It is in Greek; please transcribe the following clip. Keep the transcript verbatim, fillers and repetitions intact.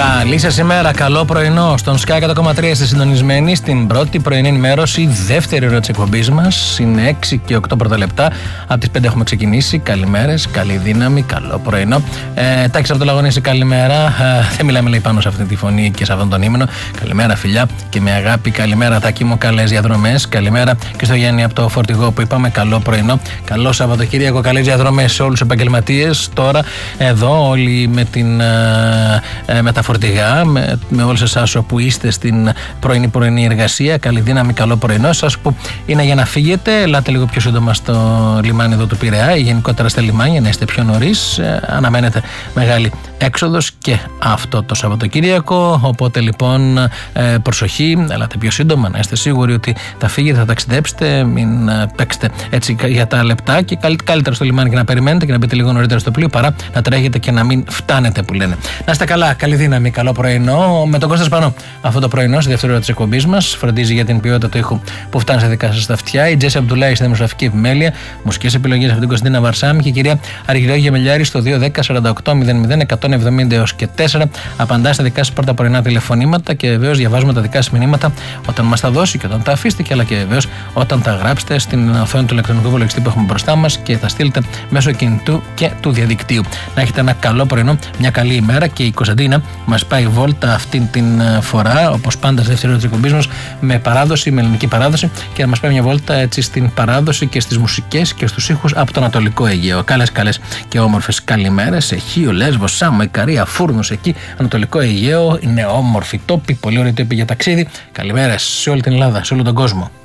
Καλή σας ημέρα, καλό πρωινό. Στον Sky εκατό κόμμα τρία είστε συντονισμένοι στην πρώτη πρωινή ενημέρωση, δεύτερη ώρα της εκπομπής μας. Είναι έξι και οκτώ πρώτα λεπτά. Από τις πέντε έχουμε ξεκινήσει. Καλημέρες, καλή δύναμη, καλό πρωινό. Ε, Τάκης από το Λαγωνίση, καλημέρα. Ε, δεν μιλάμε λέει πάνω σε αυτή τη φωνή και σε αυτόν τον ύμνο. Καλημέρα, φιλιά και με αγάπη. Καλημέρα, Τάκη μου, καλές διαδρομές. Καλημέρα και στο Γιάννη από το Φορτηγό που είπαμε καλό πρωινό. Καλό Σαββατοκύριακο, καλές διαδρομές σε όλους τους επαγγελματίες. Τώρα εδώ όλοι με την. Ε, με τα φορτηγά, με, με όλους εσάς που είστε στην πρωινή πρωινή εργασία. Καλή δύναμη, καλό πρωινό. Σας που είναι για να φύγετε, ελάτε λίγο πιο σύντομα στο λιμάνι εδώ του Πειραιά ή γενικότερα στα λιμάνια, να είστε πιο νωρίς. Ε, αναμένεται μεγάλη έξοδος και αυτό το Σαββατοκύριακο. Οπότε λοιπόν ε, προσοχή, ελάτε πιο σύντομα, να είστε σίγουροι ότι θα φύγετε, θα ταξιδέψετε, μην ε, παίξετε έτσι για τα λεπτά και καλύτερα στο λιμάνι και να περιμένετε και να μπείτε λίγο νωρίτερα στο πλοίο παρά να τρέχετε και να μην φτάνετε που λένε. Να είστε καλά, καλή δύναμη, καλό πρωινό. Με τον Κώστα Σπανό. Αυτό το πρωινό, στη δεύτερη ώρα της εκπομπής μας, φροντίζει για την ποιότητα του ήχου που φτάνει στα δικά σας τα αυτιά. Η Τζέσσα Αμπτουλάη στη δημοσιογραφική επιμέλεια. Μουσικές επιλογές από την Κωνσταντίνα Βαρσάμι και η κυρία Αργυρέου Γεμελιάρη στο δύο δέκα σαράντα οκτώ μηδέν μηδέν εκατόν εβδομήντα έως και τέσσερα. Απαντά στα δικά σας πρώτα πρωινά τηλεφωνήματα και βεβαίως διαβάζουμε τα δικά σας μηνύματα όταν μας τα δώσει και όταν τα αφήσετε, αλλά και βεβαίως όταν τα γράψετε στην οθόνη του ηλεκτρονικού υπολογιστή που έχουμε μπροστά μας και θα στείλετε μέσω κινητού και του διαδικτύου. Να έχετε ένα καλό πρωινό, μια καλή ημέρα και η Κωνσταντίνα μας πάει βόλτα αυτή την φορά, όπως πάντα στη δεύτερη ώρα της εκπομπής μας, με παράδοση, με ελληνική παράδοση και να μας πάει μια βόλτα έτσι στην παράδοση και στις μουσικές και στους ήχους από το Ανατολικό Αιγαίο. Καλές, καλές και όμορφες καλημέρες σε Χίο, Λέσβο, Σάμο, Ικαρία, Φούρνους, εκεί Ανατολικό Αιγαίο. Είναι όμορφη τόπη, πολύ ωραία τόπη για ταξίδι. Καλημέρες σε όλη την Ελλάδα, σε όλο τον κόσμο.